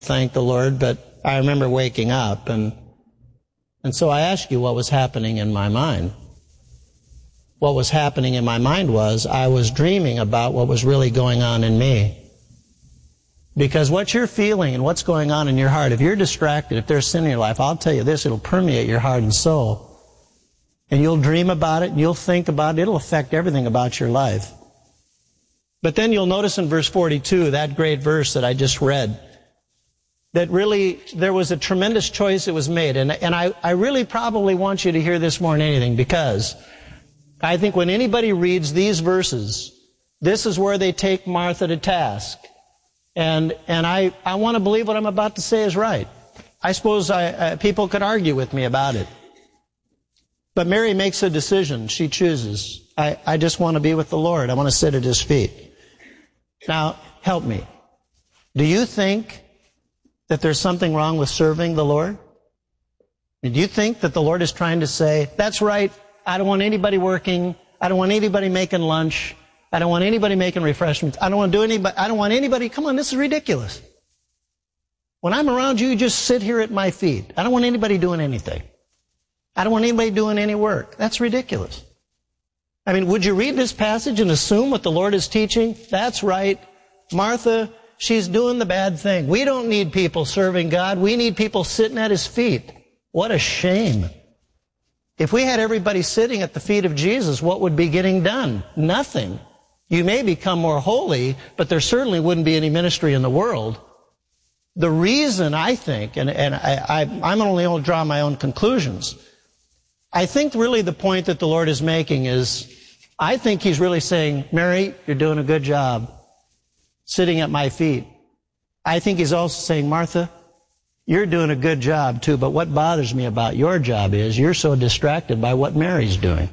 thank the Lord, but I remember waking up, and so I asked you what was happening in my mind. What was happening in my mind was I was dreaming about what was really going on in me. Because what you're feeling and what's going on in your heart, if you're distracted, if there's sin in your life, I'll tell you this, it'll permeate your heart and soul. And you'll dream about it, and you'll think about it. It'll affect everything about your life. But then you'll notice in verse 42, that great verse that I just read, that really there was a tremendous choice that was made. And I really probably want you to hear this more than anything, because I think when anybody reads these verses, this is where they take Martha to task. And I want to believe what I'm about to say is right. I suppose people could argue with me about it. But Mary makes a decision. She chooses. I just want to be with the Lord. I want to sit at His feet. Now, help me. Do you think that there's something wrong with serving the Lord? Do you think that the Lord is trying to say, that's right, I don't want anybody working, I don't want anybody making lunch, I don't want anybody making refreshments. I don't want anybody, come on, this is ridiculous. When I'm around you, you just sit here at my feet. I don't want anybody doing anything. I don't want anybody doing any work. That's ridiculous. I mean, would you read this passage and assume what the Lord is teaching? That's right. Martha, she's doing the bad thing. We don't need people serving God. We need people sitting at His feet. What a shame. If we had everybody sitting at the feet of Jesus, what would be getting done? Nothing. You may become more holy, but there certainly wouldn't be any ministry in the world. The reason I think, and I'm only able to draw my own conclusions, I think really the point that the Lord is making is, I think He's really saying, Mary, you're doing a good job sitting at my feet. I think He's also saying, Martha, you're doing a good job too, but what bothers me about your job is you're so distracted by what Mary's doing.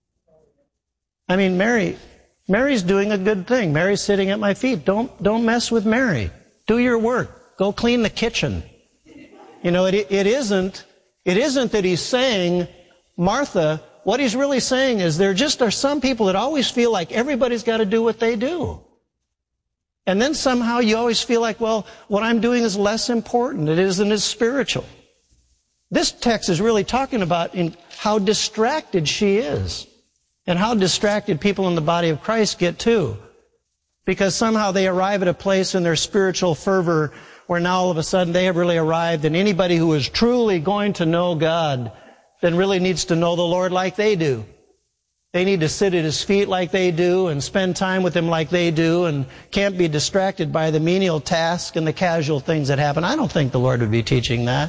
I mean, Mary's doing a good thing. Mary's sitting at my feet. Don't mess with Mary. Do your work. Go clean the kitchen. You know, it isn't that He's saying, Martha, what He's really saying is there just are some people that always feel like everybody's got to do what they do. And then somehow you always feel like, well, what I'm doing is less important. It isn't as spiritual. This text is really talking about how distracted she is. And how distracted people in the body of Christ get too. Because somehow they arrive at a place in their spiritual fervor where now all of a sudden they have really arrived, and anybody who is truly going to know God then really needs to know the Lord like they do. They need to sit at His feet like they do and spend time with Him like they do and can't be distracted by the menial tasks and the casual things that happen. I don't think the Lord would be teaching that.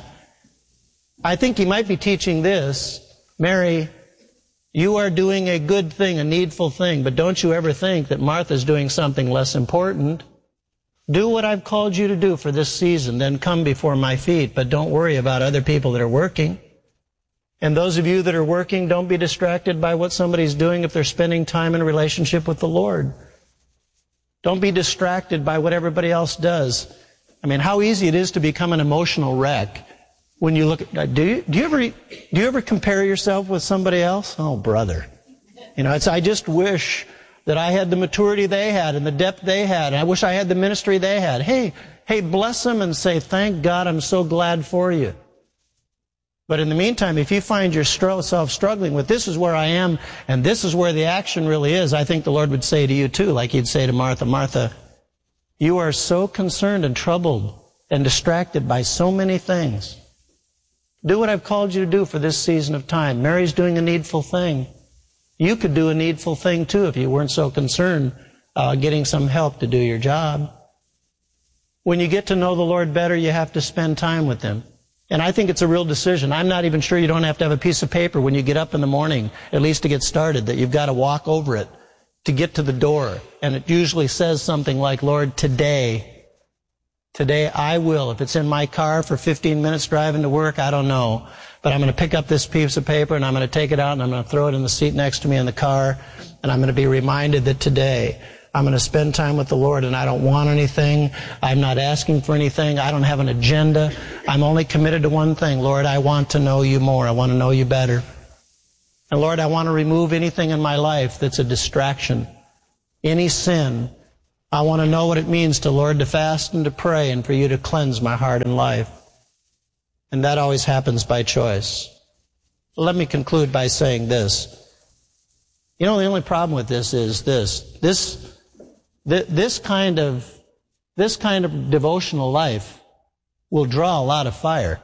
I think He might be teaching this, Mary, you are doing a good thing, a needful thing, but don't you ever think that Martha's doing something less important. Do what I've called you to do for this season, then come before my feet, but don't worry about other people that are working. And those of you that are working, don't be distracted by what somebody's doing if they're spending time in a relationship with the Lord. Don't be distracted by what everybody else does. I mean, how easy it is to become an emotional wreck. When you look at, do you ever compare yourself with somebody else? Oh, brother. You know, I just wish that I had the maturity they had and the depth they had. And I wish I had the ministry they had. Hey, bless them and say, thank God, I'm so glad for you. But in the meantime, if you find yourself struggling with this is where I am and this is where the action really is, I think the Lord would say to you too, like He'd say to Martha, Martha, you are so concerned and troubled and distracted by so many things. Do what I've called you to do for this season of time. Mary's doing a needful thing. You could do a needful thing too if you weren't so concerned getting some help to do your job. When you get to know the Lord better, you have to spend time with Him. And I think it's a real decision. I'm not even sure you don't have to have a piece of paper when you get up in the morning, at least to get started, that you've got to walk over it to get to the door. And it usually says something like, Lord, today I will. If it's in my car for 15 minutes driving to work, I don't know. But I'm going to pick up this piece of paper and I'm going to take it out and I'm going to throw it in the seat next to me in the car. And I'm going to be reminded that today I'm going to spend time with the Lord and I don't want anything. I'm not asking for anything. I don't have an agenda. I'm only committed to one thing. Lord, I want to know you more. I want to know you better. And Lord, I want to remove anything in my life that's a distraction. Any sin. I want to know what it means to, Lord, to fast and to pray and for you to cleanse my heart and life. And that always happens by choice. Let me conclude by saying this. You know, the only problem with this is this kind of devotional life will draw a lot of fire.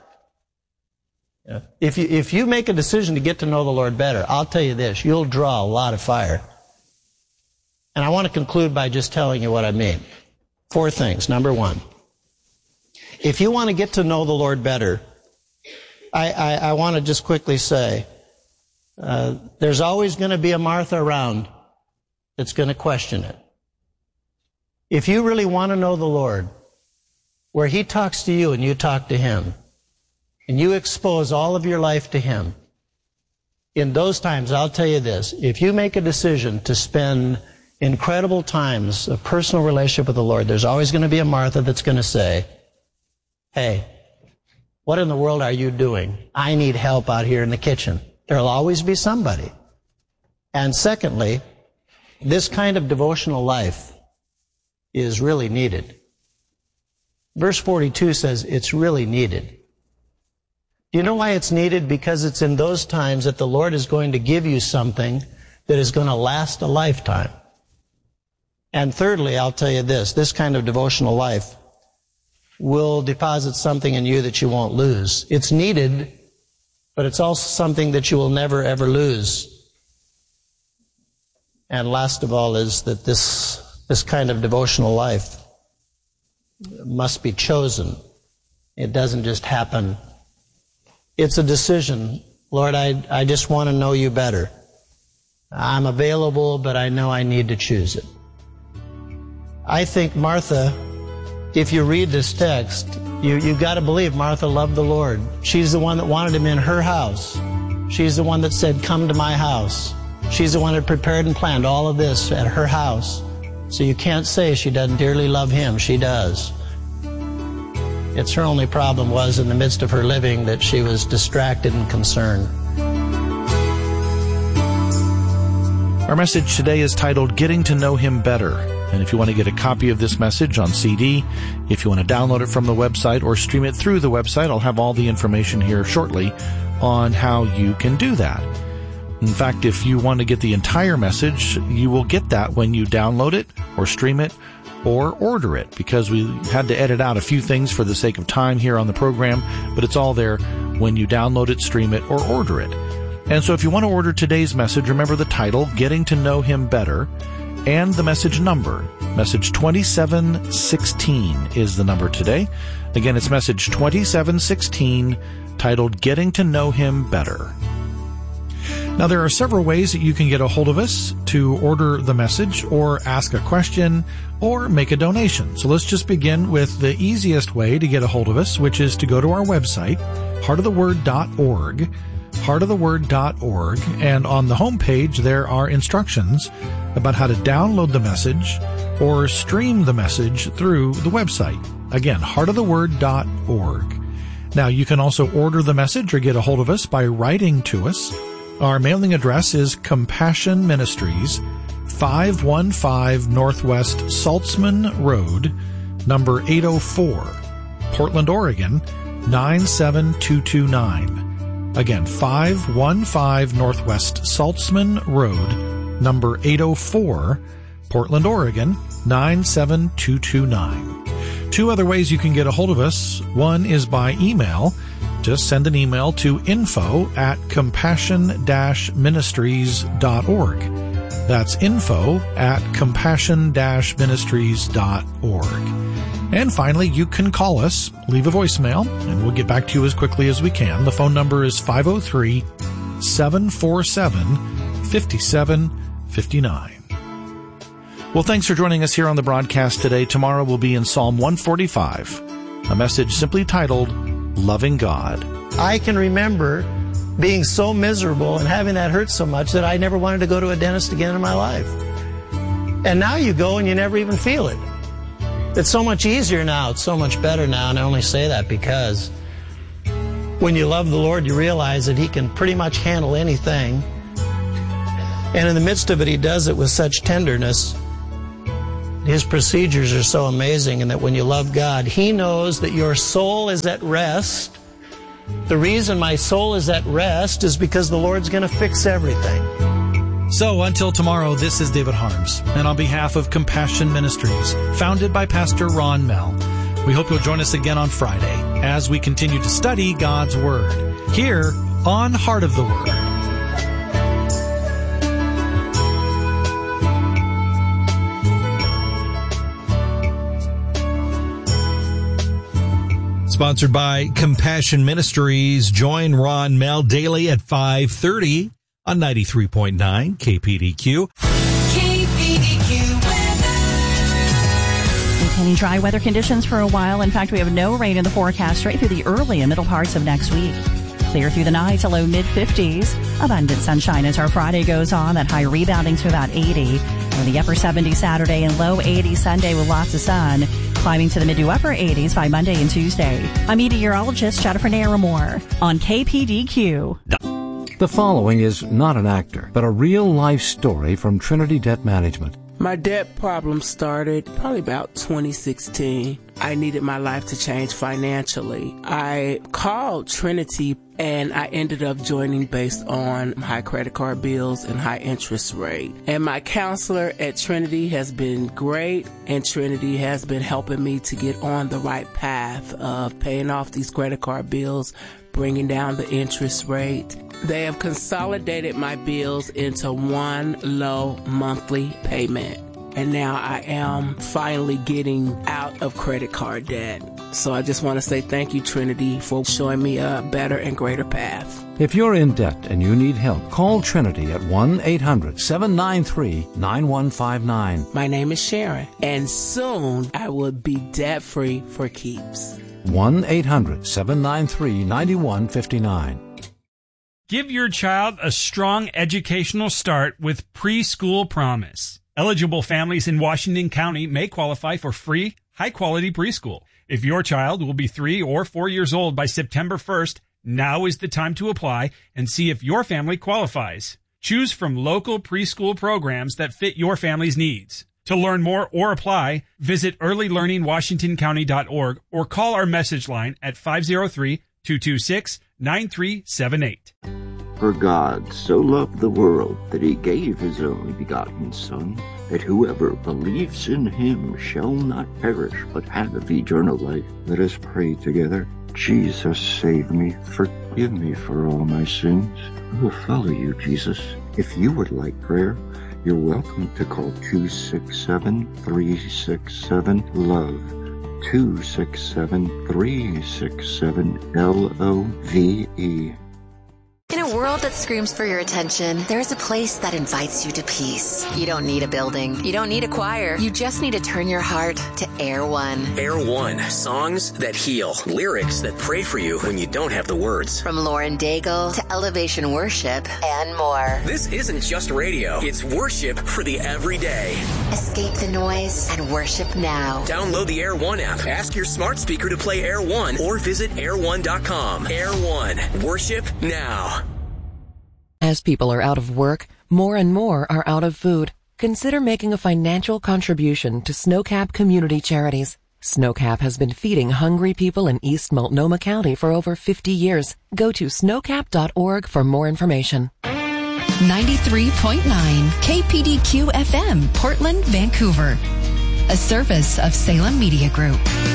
If you make a decision to get to know the Lord better, I'll tell you this, you'll draw a lot of fire. And I want to conclude by just telling you what I mean. 4 things. Number 1, if you want to get to know the Lord better, I want to just quickly say, there's always going to be a Martha around that's going to question it. If you really want to know the Lord, where He talks to you and you talk to Him, and you expose all of your life to Him, in those times, I'll tell you this, if you make a decision to spend incredible times of personal relationship with the Lord, there's always going to be a Martha that's going to say, hey, what in the world are you doing? I need help out here in the kitchen. There'll always be somebody. And secondly, this kind of devotional life is really needed. Verse 42 says it's really needed. Do you know why it's needed? Because it's in those times that the Lord is going to give you something that is going to last a lifetime. And thirdly, I'll tell you this kind of devotional life will deposit something in you that you won't lose. It's needed, but it's also something that you will never, ever lose. And last of all is that this kind of devotional life must be chosen. It doesn't just happen. It's a decision. Lord, I just want to know you better. I'm available, but I know I need to choose it. I think Martha, if you read this text, you've got to believe Martha loved the Lord. She's the one that wanted Him in her house. She's the one that said, come to my house. She's the one that prepared and planned all of this at her house. So you can't say she doesn't dearly love Him. She does. It's her only problem was in the midst of her living that she was distracted and concerned. Our message today is titled, Getting to Know Him Better. And if you want to get a copy of this message on CD, if you want to download it from the website or stream it through the website, I'll have all the information here shortly on how you can do that. In fact, if you want to get the entire message, you will get that when you download it or stream it or order it, because we had to edit out a few things for the sake of time here on the program, but it's all there when you download it, stream it, or order it. And so if you want to order today's message, remember the title, Getting to Know Him Better, and the message number. Message 2716 is the number today. Again, it's message 2716, titled Getting to Know Him Better. Now, there are several ways that you can get a hold of us to order the message or ask a question or make a donation. So let's just begin with the easiest way to get a hold of us, which is to go to our website, heartoftheword.org, heartoftheword.org, and on the homepage there are instructions about how to download the message or stream the message through the website. Again, heartoftheword.org. Now, you can also order the message or get a hold of us by writing to us. Our mailing address is Compassion Ministries, 515 Northwest Saltzman Road, number 804, Portland, Oregon, 97229. Again, 515 Northwest Saltzman Road, number 804, Portland, Oregon, 97229. 2 other ways you can get a hold of us. One is by email. Just send an email to info@compassion-ministries.org. That's info@compassion-ministries.org. And finally, you can call us, leave a voicemail, and we'll get back to you as quickly as we can. The phone number is 503-747-5759. Well, thanks for joining us here on the broadcast today. Tomorrow we'll be in Psalm 145, a message simply titled, Loving God. I can remember being so miserable and having that hurt so much that I never wanted to go to a dentist again in my life. And now you go and you never even feel it. It's so much easier now. It's so much better now. And I only say that because when you love the Lord, you realize that He can pretty much handle anything. And in the midst of it, He does it with such tenderness. His procedures are so amazing, and that when you love God, He knows that your soul is at rest. The reason my soul is at rest is because the Lord's going to fix everything. So until tomorrow, this is David Harms, and on behalf of Compassion Ministries, founded by Pastor Ron Mell, we hope you'll join us again on Friday as we continue to study God's Word here on Heart of the Word. Sponsored by Compassion Ministries. Join Ron Mell daily at 5:30 on 93.9 KPDQ. Maintaining dry weather conditions for a while. In fact, we have no rain in the forecast straight through the early and middle parts of next week. Clear through the night to low mid-50s. Abundant sunshine as our Friday goes on. That high rebounding to about 80. Or the upper 70s Saturday and low 80s Sunday with lots of sun. Climbing to the mid to upper 80s by Monday and Tuesday. I'm meteorologist Jennifer Naramore on KPDQ. The following is not an actor, but a real-life story from Trinity Debt Management. My debt problem started probably about 2016. I needed my life to change financially. I called Trinity and I ended up joining based on high credit card bills and high interest rate. And my counselor at Trinity has been great, and Trinity has been helping me to get on the right path of paying off these credit card bills, bringing down the interest rate. They have consolidated my bills into one low monthly payment. And now I am finally getting out of credit card debt. So I just want to say thank you, Trinity, for showing me a better and greater path. If you're in debt and you need help, call Trinity at 1-800-793-9159. My name is Sharon, and soon I will be debt-free for keeps. 1-800-793-9159. Give your child a strong educational start with Preschool Promise. Eligible families in Washington County may qualify for free, high-quality preschool. If your child will be 3 or 4 years old by September 1st, now is the time to apply and see if your family qualifies. Choose from local preschool programs that fit your family's needs. To learn more or apply, visit earlylearningwashingtoncounty.org or call our message line at 503-226-9378. For God so loved the world that he gave his only begotten Son, that whoever believes in him shall not perish but have eternal life. Let us pray together. Jesus, save me. Forgive me for all my sins. I will follow you, Jesus. If you would like prayer, you're welcome to call 267-367-LOVE. 267-367-LOVE. In a world that screams for your attention, there's a place that invites you to peace. You don't need a building. You don't need a choir. You just need to turn your heart to Air One. Air One, songs that heal, lyrics that pray for you when you don't have the words. From Lauren Daigle to Elevation Worship and more. This isn't just radio. It's worship for the everyday. Escape the noise and worship now. Download the Air One app. Ask your smart speaker to play Air One or visit air1.com. Air One, worship now. As people are out of work, more and more are out of food. Consider making a financial contribution to Snowcap Community Charities. Snowcap has been feeding hungry people in East Multnomah County for over 50 years. Go to snowcap.org for more information. 93.9 KPDQ FM, Portland, Vancouver. A service of Salem Media Group.